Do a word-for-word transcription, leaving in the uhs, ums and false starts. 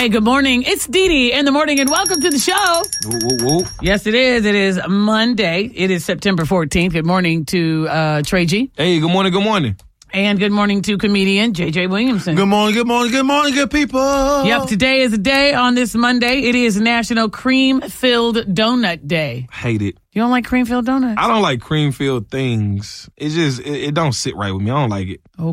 Hey, good morning. It's Dee Dee in the morning, and welcome to the show. Woo, woo, woo. Yes, it is. It is Monday. It is September fourteenth. Good morning to uh, Trey G. Hey, good morning, good morning. And good morning to comedian J J Williamson. Good morning, good morning, good morning, good people. Yep, today is a day on this Monday. It is National Cream-Filled Donut Day. Hate it. You don't like cream-filled donuts? I don't like cream-filled things. It just, it, it don't sit right with me. I don't like it. Okay.